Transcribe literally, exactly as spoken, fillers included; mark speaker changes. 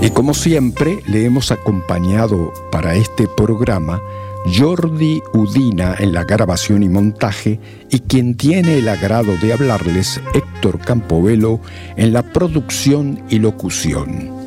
Speaker 1: Y como siempre, le hemos acompañado para este programa Jordi Udina en la grabación y montaje, y quien tiene el agrado de hablarles, Héctor Campobello, en la producción y locución.